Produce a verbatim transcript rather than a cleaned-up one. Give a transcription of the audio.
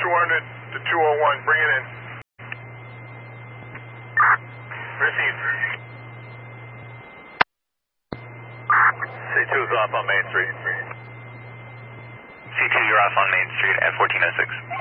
two hundred to two oh one, bring it in. Received. C two is off on Main Street. C two, you're off on Main Street at fourteen oh six.